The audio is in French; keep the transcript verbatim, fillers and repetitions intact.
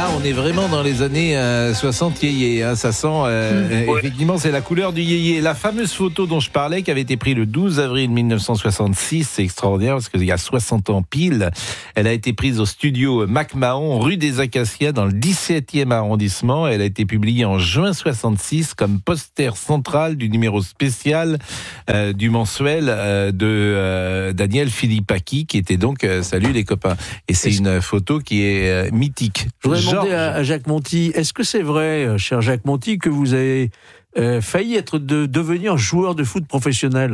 on est vraiment dans les années euh, soixante yéyé, hein, ça sent, euh, Ouais. effectivement, c'est la couleur du yéyé. La fameuse photo dont je parlais, qui avait été prise le douze avril mille neuf cent soixante-six, c'est extraordinaire parce qu'il y a soixante ans pile, elle a été prise au studio MacMahon, rue des Acacias, dans le dix-septième arrondissement. Elle a été publiée en juin soixante-six comme poster central du numéro spécial euh, du mensuel euh, de euh, Daniel Philippaki, qui était donc euh, Salut les copains. Et c'est Est-ce- une photo qui est euh, mythique. Je voudrais demander Georges. à, à Jacques Monti, est-ce que c'est vrai, euh, cher Jacques Monti, que vous avez euh, failli être de devenir joueur de foot professionnel ?